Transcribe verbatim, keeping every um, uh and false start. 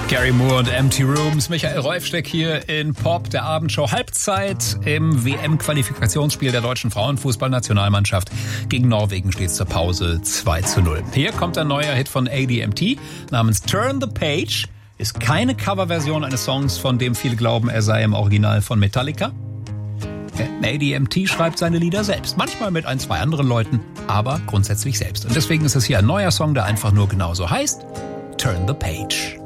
Gary Moore und Empty Rooms. Michael Reufsteck hier in Pop, der Abendshow. Halbzeit im W M-Qualifikationsspiel der deutschen Frauenfußballnationalmannschaft. Gegen Norwegen steht es zur Pause zwei zu null. Hier kommt ein neuer Hit von A D M T namens Turn the Page. Ist keine Coverversion eines Songs, von dem viele glauben, er sei im Original von Metallica. A D M T schreibt seine Lieder selbst. Manchmal mit ein, zwei anderen Leuten, aber grundsätzlich selbst. Und deswegen ist es hier ein neuer Song, der einfach nur genauso heißt. Turn the Page.